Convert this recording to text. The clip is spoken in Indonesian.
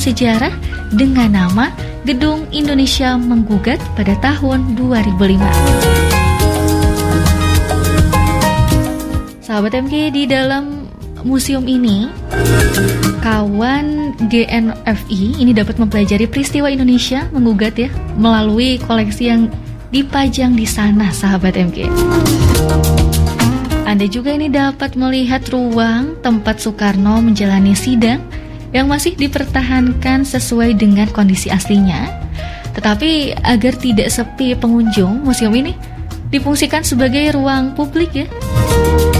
sejarah dengan nama Gedung Indonesia Menggugat pada tahun 2005. Sahabat MG, di dalam museum ini, kawan GNFI ini dapat mempelajari peristiwa Indonesia Menggugat ya, melalui koleksi yang dipajang di sana, sahabat MG. Anda juga ini dapat melihat ruang tempat Soekarno menjalani sidang yang masih dipertahankan sesuai dengan kondisi aslinya. Tetapi agar tidak sepi pengunjung, museum ini difungsikan sebagai ruang publik ya.